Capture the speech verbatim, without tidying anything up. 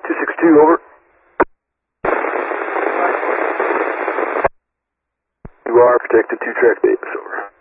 two six two, over. You are protected two track Davis, over.